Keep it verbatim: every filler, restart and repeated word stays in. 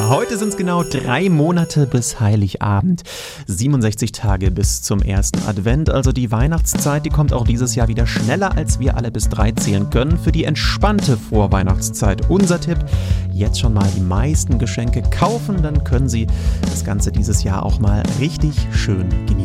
Heute sind es genau drei Monate bis Heiligabend. siebenundsechzig Tage bis zum ersten Advent. Also die Weihnachtszeit, die kommt auch dieses Jahr wieder schneller, als wir alle bis drei zählen können. Für die entspannte Vorweihnachtszeit unser Tipp: jetzt schon mal die meisten Geschenke kaufen, dann können Sie das Ganze dieses Jahr auch mal richtig schön genießen.